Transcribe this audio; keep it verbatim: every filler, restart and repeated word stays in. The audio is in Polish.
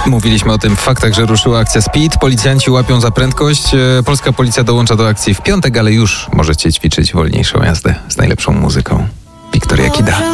Mówiliśmy o tym w faktach, że ruszyła akcja Speed. Policjanci łapią za prędkość. Polska policja dołącza do akcji w piątek, ale już możecie ćwiczyć wolniejszą jazdę z najlepszą muzyką. Wiktoria Kida.